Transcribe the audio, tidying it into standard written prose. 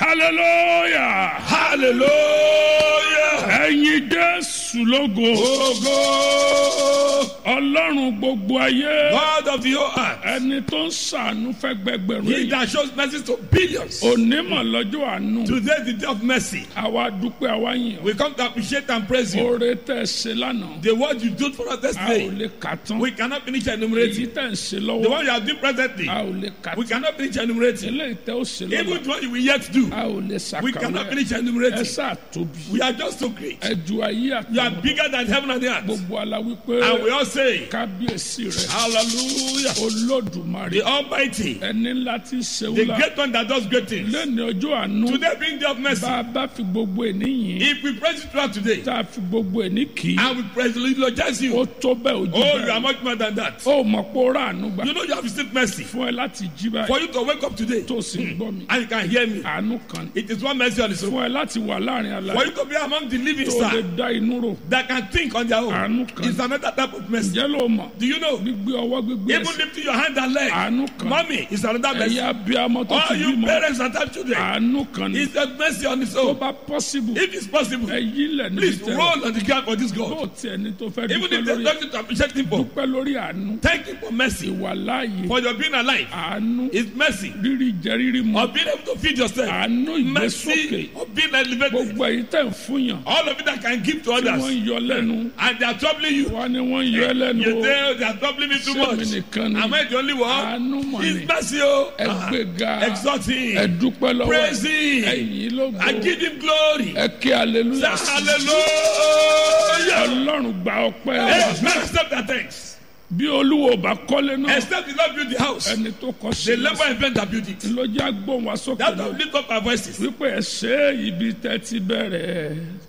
hallelujah. Hallelujah. Ẹ̀yin Jésù lógo. Ogo. Ọlọ́run gbogbo ayé. God of the whole earth. Ẹni tó ń ṣàánú fẹ́ gbẹgbẹ̀rún He èyí. that shows mercy to billions. Onímọ̀ lọ́jọ́ àánú. Today is the day of mercy. Àwa dúpẹ́ àwa yìn ọ́. We come to appreciate and praise you. Oore tẹ́ ẹ ṣe lánàá. The word you do for us this A ò day. lè kà tán. We cannot finish Èyí enumerating. tẹ́ ẹ ṣe The lọ́wọ́. one you are doing presently. A ò lè kà We tán. cannot finish enumerating. Eléyìí tẹ́ ó ṣe Even lọ́wọ́. the one you will yet do. A ò lè We cannot ṣàkàwé. finish Ẹ enumerating. ṣáà tóbi. We are just so great. Ẹ ju ayé You are àtàwọn. bigger than heaven and the earth. Gbogbo ala wípé And we all say, kábíyèsí rẹ̀. Hallelujah. Olódùmarè. The Almighty, Ẹni ńlá tí ṣe the wúlá. great one that does great things. Lẹ́ni ọjọ́ àánú. Today being day of mercy. Bá a bá fi gbogbo ènìyàn. If we praise you throughout today, Tá a fi gbogbo ènì kì í. and we praise you, eulogize Ó you, tó bẹ́ẹ̀ ojú oh, you bẹ́ẹ̀. are much more than that. Ó mọ̀ pé ó rà àánú gbà. You know you have received mercy. Fún ẹ láti jí báyìí. For you to wake up today, Tó sì ń gbọ́ mi. and you can hear me, Àánú kan. it is one mercy on its own. Fún ẹ láti wà láàrin For aláìsí. you to be among the living Tó lè star dá inú rò. that can think on their own, Àánú kan. it's another type of mercy. Ǹjẹ́ ló mọ̀? Do you know? Gbígbé ọwọ́ gbígbé Even ẹsẹ̀. lifting your hand and leg, Àánú kan. mommy, is another mercy. Ẹ̀yà abiyamọ tó All ti you bímọ. parents that have children, Àánú kan ni. it's a mercy on its Tó own. bá possible. If it's possible, Ẹ yí ilẹ̀ níbi please tẹ̀. roll on the ground for this God. Bó tiẹ̀ ní tó fẹ́ Even dúpẹ́ if there's lórí nothing to appreciate him for, dúpẹ́ lórí àánú. thank him for mercy, Ìwà láàyè. for your being alive. Àánú. It's mercy Rírí jẹ rírí mu. of being able to feed yourself. Àánú Mercy ìgbésókè. of being elevated. Gbogbo èyí tẹ̀ ń fúnyàn. All of it that can give to Tí others, wọ́n ń yọ lẹ́nu. and they are troubling you. Wọ́n ní wọ́n ń yọ ẹ́ lẹ́nu You o. say they are troubling me too Ṣé mi much. nìkan ni? Am I the only one? Àánú mọ̀ ni. It's mercy, oh. Ẹ gbéga. Exalt Ẹ him. dúpẹ́ lọ́wọ́. Praise Ẹ him. yìn lógo. I give him glory. Ẹ kí hallelujah. Hallelujah. Ọlọ́run gba ọpẹ́ wa. Amen. Accept their thanks. Bí Olúwo bá kọ́lé náà. Except the Lord build the house. Ẹni tó kọ́ sí The labor and men that build it. ló jẹ́ agbóhùn wa sókè That lọ. will lift up our voices. Wípé ẹ ṣe ibi tẹ́ ti bẹ̀rẹ̀.